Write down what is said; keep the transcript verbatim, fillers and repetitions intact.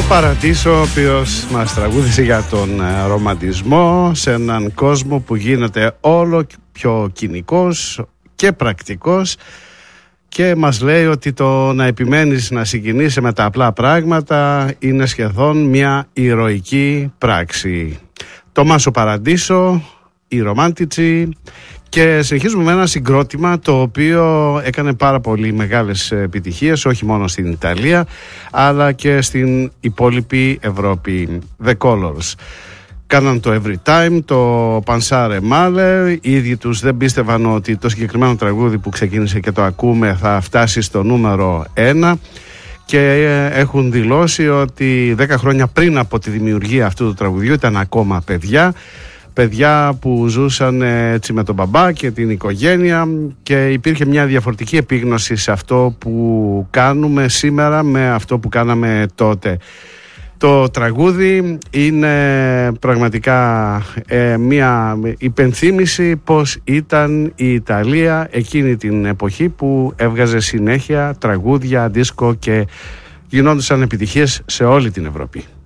Παραντήσο, ο οποίος μας τραγούδισε για τον ρομαντισμό σε έναν κόσμο που γίνεται όλο πιο κοινικός και πρακτικός και μας λέει ότι το να επιμένεις να συγκινήσει με τα απλά πράγματα είναι σχεδόν μια ηρωική πράξη. Τομάσο Παραντήσο, οι Ρομάντιτσι. Και συνεχίζουμε με ένα συγκρότημα το οποίο έκανε πάρα πολύ μεγάλες επιτυχίες, όχι μόνο στην Ιταλία αλλά και στην υπόλοιπη Ευρώπη. The Colors κάναν το Every Time, το Pansare Male. Οι ίδιοι τους δεν πίστευαν ότι το συγκεκριμένο τραγούδι που ξεκίνησε και το ακούμε θα φτάσει στο νούμερο ένα και έχουν δηλώσει ότι δέκα χρόνια πριν από τη δημιουργία αυτού του τραγουδιού ήταν ακόμα παιδιά παιδιά που ζούσαν έτσι με τον μπαμπά και την οικογένεια και υπήρχε μια διαφορετική επίγνωση σε αυτό που κάνουμε σήμερα με αυτό που κάναμε τότε. Το τραγούδι είναι πραγματικά ε, μια υπενθύμηση πως ήταν η Ιταλία εκείνη την εποχή που έβγαζε συνέχεια τραγούδια, δίσκο και γινόντουσαν επιτυχίες σε όλη την Ευρώπη.